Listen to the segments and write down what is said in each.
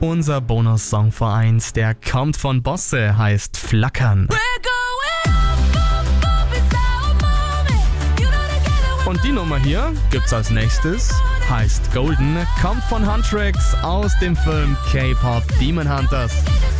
Unser Bonussong für eins, der kommt von Bosse, heißt Flackern. Und die Nummer hier gibt's als nächstes, heißt Golden, kommt von Huntrix aus dem Film K-Pop Demon Hunters.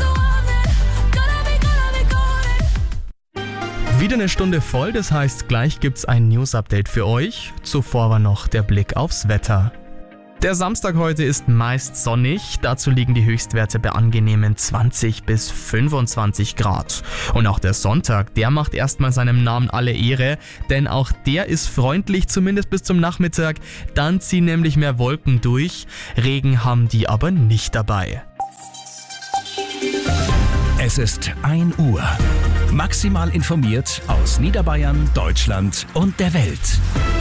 Wieder eine Stunde voll, das heißt, gleich gibt's ein News-Update für euch. Zuvor war noch der Blick aufs Wetter. Der Samstag heute ist meist sonnig, dazu liegen die Höchstwerte bei angenehmen 20 bis 25 Grad. Und auch der Sonntag, der macht erstmal seinem Namen alle Ehre, denn auch der ist freundlich, zumindest bis zum Nachmittag. Dann ziehen nämlich mehr Wolken durch, Regen haben die aber nicht dabei. Es ist 1 Uhr. Maximal informiert aus Niederbayern, Deutschland und der Welt.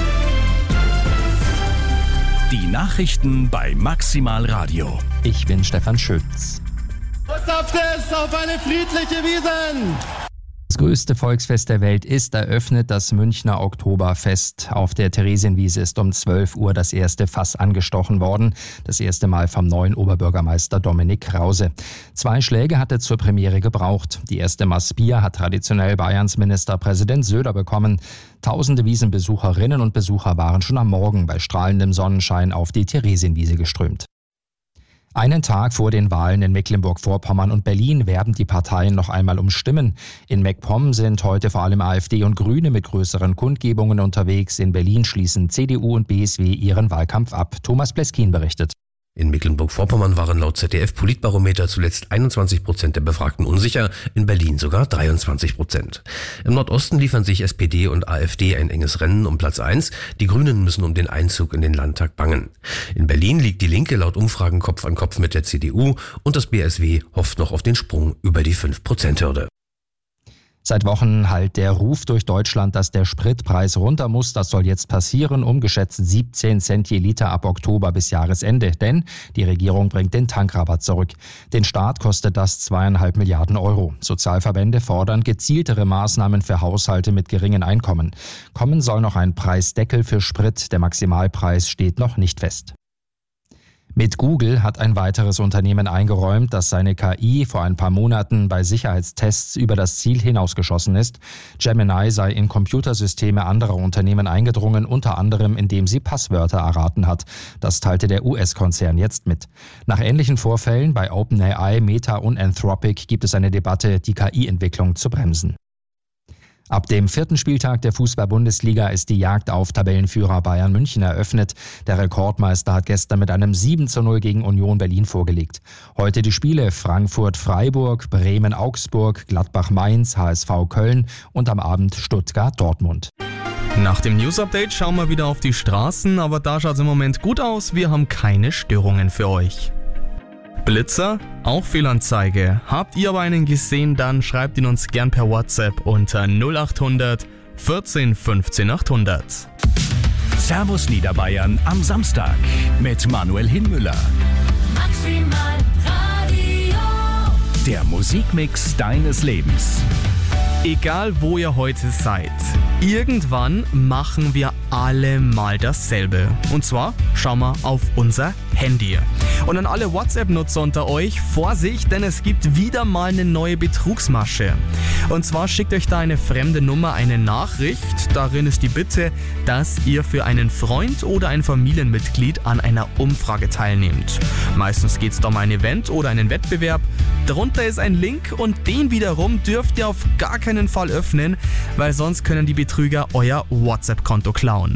Die Nachrichten bei Maximal Radio. Ich bin Stefan Schütz. Botschaft auf eine friedliche Wiesn! Das größte Volksfest der Welt ist eröffnet, das Münchner Oktoberfest. Auf der Theresienwiese ist um 12 Uhr das erste Fass angestochen worden. Das erste Mal vom neuen Oberbürgermeister Dominik Krause. 2 Schläge hat er zur Premiere gebraucht. Die erste Maß Bier hat traditionell Bayerns Ministerpräsident Söder bekommen. Tausende Wiesenbesucherinnen und Besucher waren schon am Morgen bei strahlendem Sonnenschein auf die Theresienwiese geströmt. Einen Tag vor den Wahlen in Mecklenburg-Vorpommern und Berlin werben die Parteien noch einmal um Stimmen. In MacPom sind heute vor allem AfD und Grüne mit größeren Kundgebungen unterwegs. In Berlin schließen CDU und BSW ihren Wahlkampf ab. Thomas Pleskin berichtet. In Mecklenburg-Vorpommern waren laut ZDF-Politbarometer zuletzt 21% der Befragten unsicher, in Berlin sogar 23%. Im Nordosten liefern sich SPD und AfD ein enges Rennen um Platz 1. Die Grünen müssen um den Einzug in den Landtag bangen. In Berlin liegt die Linke laut Umfragen Kopf an Kopf mit der CDU und das BSW hofft noch auf den Sprung über die 5%-Hürde. Seit Wochen hallt der Ruf durch Deutschland, dass der Spritpreis runter muss. Das soll jetzt passieren, um geschätzt 17 Cent je Liter ab Oktober bis Jahresende. Denn die Regierung bringt den Tankrabatt zurück. Den Staat kostet das 2,5 Milliarden Euro. Sozialverbände fordern gezieltere Maßnahmen für Haushalte mit geringen Einkommen. Kommen soll noch ein Preisdeckel für Sprit. Der Maximalpreis steht noch nicht fest. Mit Google hat ein weiteres Unternehmen eingeräumt, dass seine KI vor ein paar Monaten bei Sicherheitstests über das Ziel hinausgeschossen ist. Gemini sei in Computersysteme anderer Unternehmen eingedrungen, unter anderem indem sie Passwörter erraten hat. Das teilte der US-Konzern jetzt mit. Nach ähnlichen Vorfällen bei OpenAI, Meta und Anthropic gibt es eine Debatte, die KI-Entwicklung zu bremsen. Ab dem 4. Spieltag der Fußball-Bundesliga ist die Jagd auf Tabellenführer Bayern München eröffnet. Der Rekordmeister hat gestern mit einem 7:0 gegen Union Berlin vorgelegt. Heute die Spiele Frankfurt-Freiburg, Bremen-Augsburg, Gladbach-Mainz, HSV Köln und am Abend Stuttgart-Dortmund. Nach dem News-Update schauen wir wieder auf die Straßen, aber da schaut es im Moment gut aus. Wir haben keine Störungen für euch. Blitzer, auch Fehlanzeige. Habt ihr aber einen gesehen, dann schreibt ihn uns gern per WhatsApp unter 0800 14 15 800. Servus Niederbayern am Samstag mit Manuel Hinmüller. Maximal Radio. Der Musikmix deines Lebens. Egal wo ihr heute seid, irgendwann machen wir alle mal dasselbe. Und zwar schauen wir auf unser Handy. Und an alle WhatsApp-Nutzer unter euch, Vorsicht, denn es gibt wieder mal eine neue Betrugsmasche. Und zwar schickt euch da eine fremde Nummer eine Nachricht. Darin ist die Bitte, dass ihr für einen Freund oder ein Familienmitglied an einer Umfrage teilnehmt. Meistens geht es da um ein Event oder einen Wettbewerb. Darunter ist ein Link und den wiederum dürft ihr auf gar keinen Fall öffnen, weil sonst können die Betrüger euer WhatsApp-Konto klauen.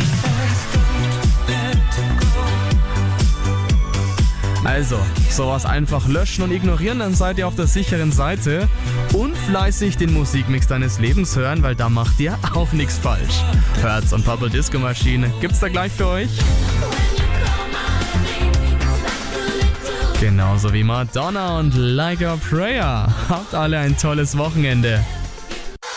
Also, sowas einfach löschen und ignorieren, dann seid ihr auf der sicheren Seite. Und fleißig den Musikmix deines Lebens hören, weil da macht ihr auch nichts falsch. Herz und Purple Disco Machine gibt's da gleich für euch. Genauso wie Madonna und Like a Prayer. Habt alle ein tolles Wochenende.